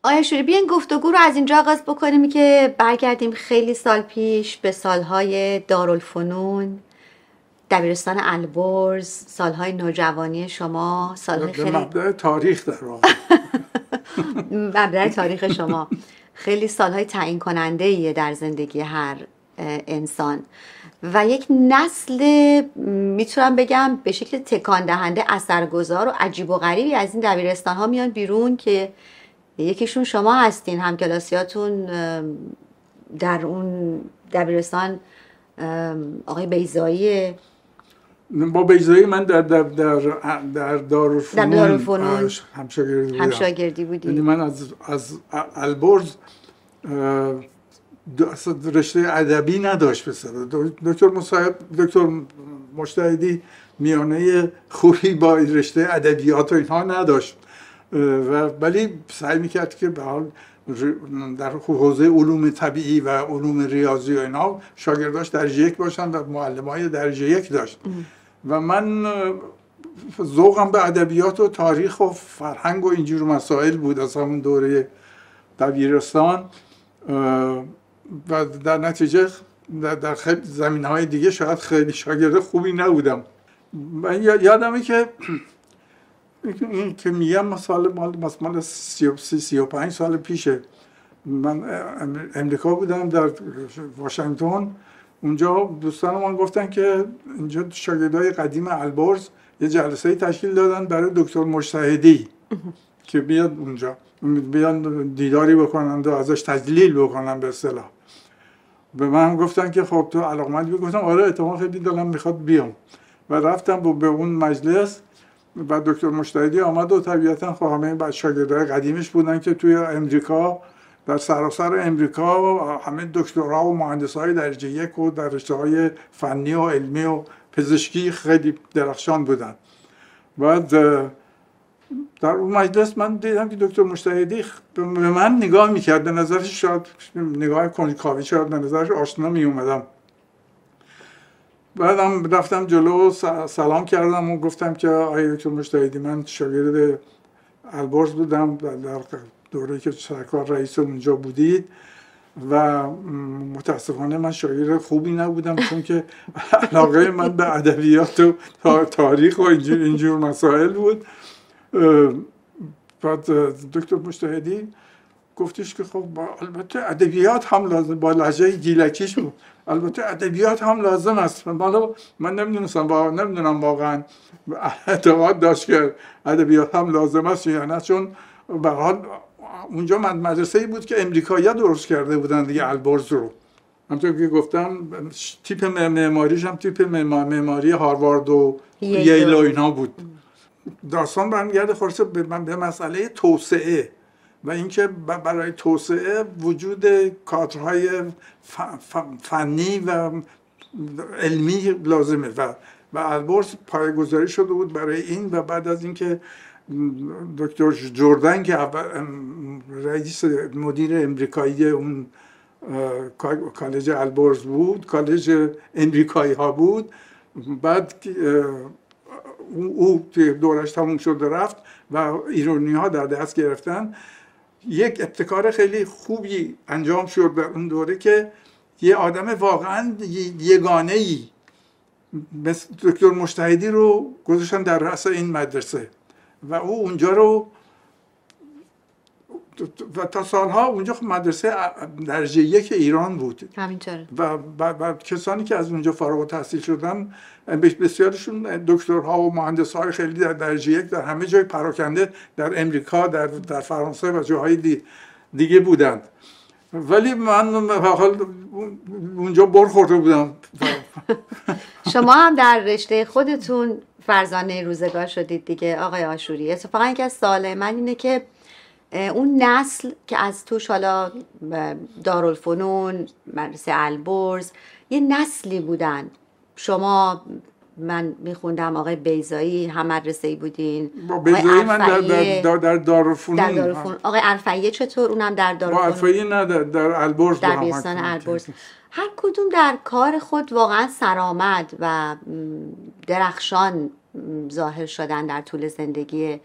آیا شوری بیاین گفتگو رو از اینجا آغاز بکنیم که برگردیم خیلی سال پیش به سالهای دارالفنون، دبیرستان البرز، سالهای نوجوانی شما، سالهای به خیلی مبدأ تاریخ در واقع. مبدأ تاریخ شما، خیلی سالهای تعیین کننده ایه در زندگی هر انسان و یک نسل میتونم بگم به شکل تکان دهنده اثرگذار و عجیب و غریبی از این دبیرستان ها میان بیرون که یکیشون شما هستین، همکلاسیاتون در اون دبیرستان آقای بیضایی. با بیضایی من در دارالفنون همشاگردی بودی. یعنی من از البرز رشته ادبی نداشت بسیار. دکتر مجتهدی میانه خوبی با رشته ادبیات و اینها نداشت ولی سعی میکرد که به حال در حوزه علوم طبیعی و علوم ریاضی و اینا شاگرداش درجه یک باشن و معلمای درجه یک داشت و من ذوقم به ادبیات و تاریخ و فرهنگ و اینجور مسائل بود از همون دوره دبیرستان و در نتیجه در خیلی زمینه‌های دیگه شاید خیلی شاگرد خوبی نبودم. من یادمه که این که میگم مال 35 سال پیشه. من امریکا بودم در واشنگتن. اونجا دوستان من گفتن که اینجا شاگردای قدیم البرز یه جلسه تشکیل دادن برای دکتر مجتهدی که بیاد اونجا، بیان دیداری بکنن و ازش تجلیل بکنن به اصطلاح. به من گفتن که خب تو علاقمندی؟ گفتم آره اتفاقا خیلی دلم میخواد بیام و رفتم به اون مجلس و دکتر مجتهدی آمد و طبیعتا خب همه شاگردای قدیمش بودن که توی امریکا، در سراسر امریکا همه دکترها و مهندسای درجه یک و در رشته‌های فنی و علمی و پزشکی خیلی درخشان بودن. بعد در اون مجلس من دیدم که دکتر مجتهدی به من نگاه میکرد، به نظرش شاید نگاه کنجکاوی، شاید به نظرش آشنا میومدم. بعدم رفتم جلو سلام کردم و گفتم که آقای دکتر مجتهدی من شاگرد البرز بودم در دوره‌ای که سرکار رئیس اونجا بودید و متاسفانه من شاگرد خوبی نبودم چون که علاقه من به ادبیات و تاریخ و اینجور مسائل بود. بعد دکتر مجتهدی گفتش که خب البته ادبیات هم لازم، با لهجه گیلکیش بود، البته ادبیات هم لازم است. من نمیدونم واقعا اعتقاد داشت که ادبیات هم لازم است یا نه، چون به هر حال اونجا مدرسه‌ای بود که امریکایی‌ها درست کرده بودن دیگه البرز رو. همونطور که گفتم تیپ معماریش هم تیپ معماری هاروارد و ییل و اینا بود. داستان برمیگرده خلاصه به مسئله توسعه و اینکه برای توسعه وجود کادرهای فنی و علمی لازمه و البرز پایه‌گذاری شده بود برای این. و بعد از اینکه دکتر جردن که رئیس مدیر امریکایی اون کالج البرز بود، کالج امریکایی ها بود، بعد او دورش تموم شد و رفت و ایرانی ها در دست گرفتن. یک ابتکار خیلی خوبی انجام شد در اون دوره که یه آدم واقعا یگانه‌ای مثل دکتر مجتهدی رو گذاشتن در رأس این مدرسه و او اونجا رو و تا سالها اونجا مدرسه درجه یک ایران بود. همینطوره. و کسانی که از اونجا فارغ التحصیل شدن بسیارشون دکترها و مهندس‌های خیلی در درجه یک در همه جای پراکنده، در امریکا، در فرانسه و جاهای دیگه بودند. ولی من حال اونجا برخورده بودم. شما هم در رشته خودتون فرزانه روزگار شدید دیگه آقای آشوری. اتفاقا یکی از سوال من اینه که اون نسل که از توش حالا دارالفنون، مدرسه البرز، یه نسلی بودن. شما من میخوندم آقای بیضایی هم مدرسه‌ای بودین. با بیضایی من در دارالفنون. آقای عرفیه چطور؟ اونم در دارالفنون؟ با عرفیه نه، در البرز. در بیستان البرز. هر کدوم در کار خود واقعا سرآمد و درخشان ظاهر شدن در طول زندگی